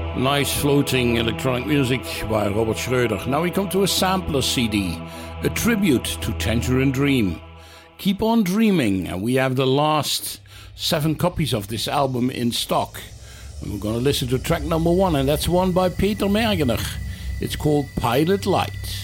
Nice floating electronic music by Robert Schröder. Now we come to a sampler CD, a tribute to Tangerine Dream. Keep on Dreaming, and we have the last 7 copies of this album in stock. And we're going to listen to track number 1, and that's one by Peter Mergener. It's called Pilot Light.